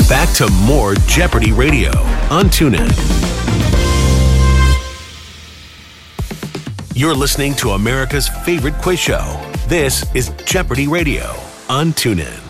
Back to more Jeopardy Radio on TuneIn. You're listening to America's favorite quiz show. This is Jeopardy Radio on TuneIn.